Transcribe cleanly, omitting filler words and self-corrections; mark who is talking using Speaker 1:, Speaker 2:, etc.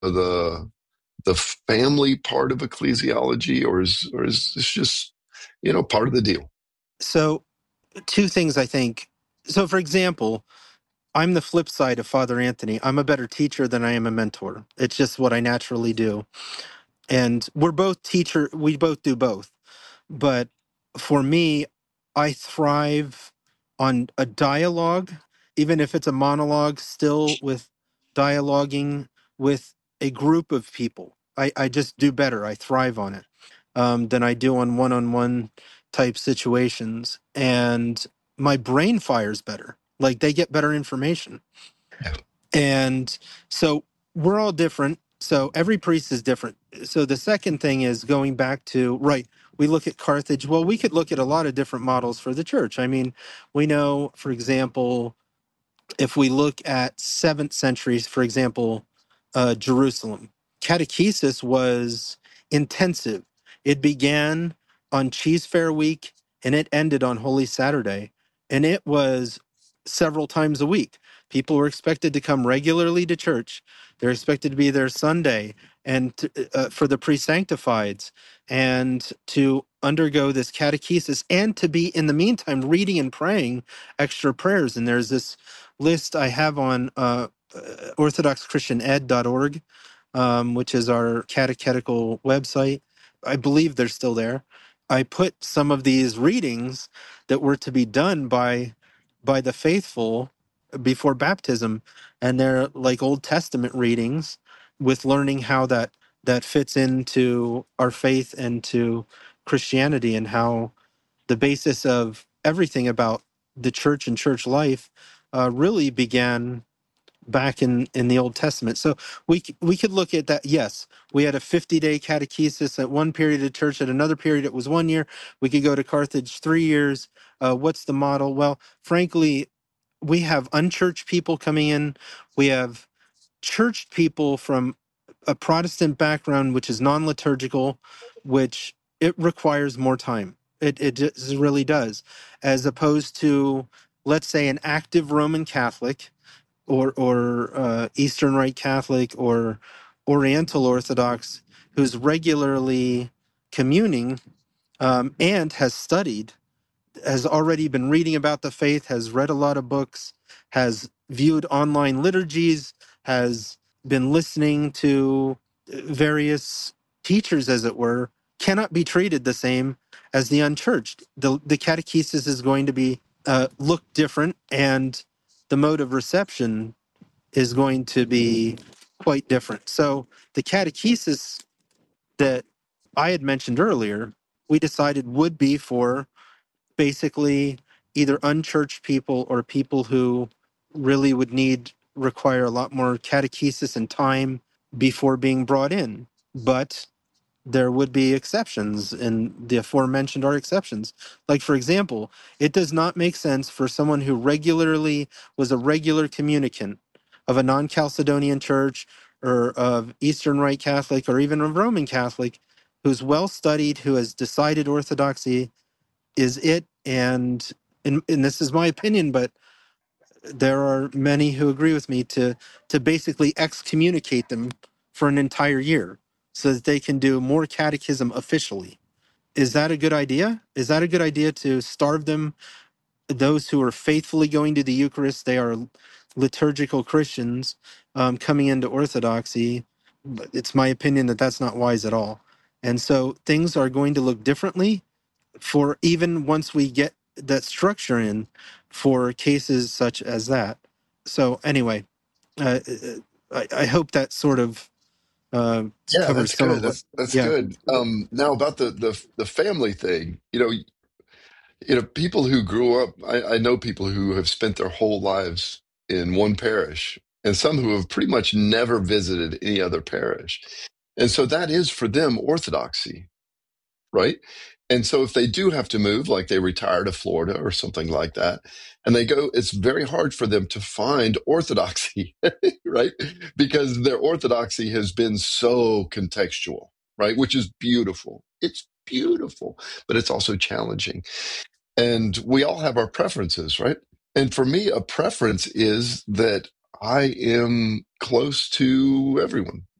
Speaker 1: the family part of ecclesiology, or is this just part of the deal?
Speaker 2: So, two things I think. So, for example, I'm the flip side of Father Anthony. I'm a better teacher than I am a mentor. It's just what I naturally do. And we're both we both do both. But for me, I thrive on a dialogue, even if it's a monologue, still with dialoguing with a group of people. I just do better. I thrive on it than I do on one type situations. And my brain fires better. Like they get better information.
Speaker 1: Yeah.
Speaker 2: And so we're all different. So every priest is different. So the second thing is going back to, right, we look at Carthage. Well, we could look at a lot of different models for the church. I mean, we know, for example, if we look at 7th centuries, for example, Jerusalem, catechesis was intensive. It began on Cheese Fair week and it ended on Holy Saturday. And it was several times a week. People were expected to come regularly to church. They're expected to be there Sunday and for the pre-sanctifieds and to undergo this catechesis and to be in the meantime reading and praying extra prayers. And there's this list I have on orthodoxchristianed.org, which is our catechetical website. I believe they're still there. I put some of these readings that were to be done by the faithful before baptism, and they're like Old Testament readings with learning how that fits into our faith and to Christianity, and how the basis of everything about the church and church life really began back in the Old Testament. So we could look at that. Yes, we had a 50-day catechesis at one period of church. At another period, it was 1 year. We could go to Carthage 3 years. What's the model? Well, frankly, we have unchurched people coming in. We have churched people from a Protestant background, which is non-liturgical, which it requires more time. It just really does, as opposed to, let's say, an active Roman Catholic or Eastern Rite Catholic or Oriental Orthodox who's regularly communing and has studied, has already been reading about the faith, has read a lot of books, has viewed online liturgies, has been listening to various teachers, as it were, cannot be treated the same as the unchurched. The catechesis is going to be look different, and the mode of reception is going to be quite different. So the catechesis that I had mentioned earlier, we decided would be for basically either unchurched people or people who really would require a lot more catechesis and time before being brought in. But there would be exceptions, and the aforementioned are exceptions. Like, for example, it does not make sense for someone who regularly was a regular communicant of a non-Chalcedonian church or of Eastern Rite Catholic or even a Roman Catholic who's well studied, who has decided orthodoxy is it, and this is my opinion, but there are many who agree with me, to basically excommunicate them for an entire year so that they can do more catechism officially. Is that a good idea? Is that a good idea, to starve them, those who are faithfully going to the Eucharist? They are liturgical Christians coming into Orthodoxy. But it's my opinion that that's not wise at all. And so things are going to look differently for even once we get that structure in for cases such as that. So anyway, I hope that sort of
Speaker 1: Yeah,
Speaker 2: covers
Speaker 1: that's
Speaker 2: some
Speaker 1: good.
Speaker 2: of what.
Speaker 1: That's
Speaker 2: Yeah.
Speaker 1: good. Now about the family thing, people who grew up. I know people who have spent their whole lives in one parish, and some who have pretty much never visited any other parish, and so that is for them orthodoxy, right? And so if they do have to move, like they retire to Florida or something like that, and they go, it's very hard for them to find orthodoxy, right? Because their orthodoxy has been so contextual, right? Which is beautiful. It's beautiful, but it's also challenging. And we all have our preferences, right? And for me, a preference is that I am close to everyone.